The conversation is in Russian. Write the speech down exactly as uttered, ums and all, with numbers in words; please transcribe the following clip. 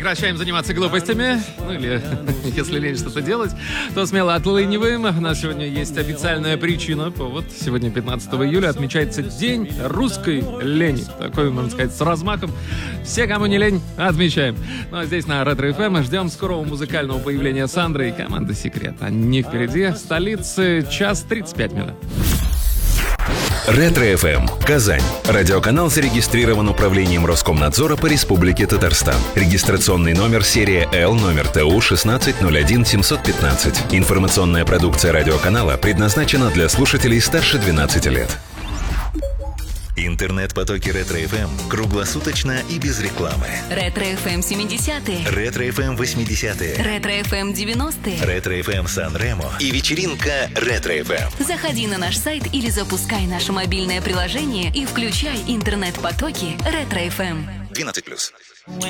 прекращаем заниматься глупостями. Ну или, если лень что-то делать, то смело отлыниваем. У нас сегодня есть официальная причина, повод. Сегодня, пятнадцатого июля, отмечается День русской лени. Такой, можно сказать, с размахом. Все, кому не лень, отмечаем. Ну а здесь на Ретро эф эм ждем скорого музыкального появления Сандры и команды «Секрет». Они впереди. В столице час тридцать пять минут. Ретро эф эм. Казань. Радиоканал зарегистрирован управлением Роскомнадзора по Республике Татарстан. Регистрационный номер серия Л, номер Т У шестнадцать ноль один семьсот пятнадцать. Информационная продукция радиоканала предназначена для слушателей старше двенадцати лет. Интернет-потоки Ретро эф эм круглосуточно и без рекламы. Ретро эф эм семидесятые. Ретро эф эм восьмидесятые. Ретро эф эм девяностые. Ретро эф эм Сан-Ремо и вечеринка Ретро эф эм. Заходи на наш сайт или запускай наше мобильное приложение и включай интернет-потоки Ретро эф эм. двенадцать плюс.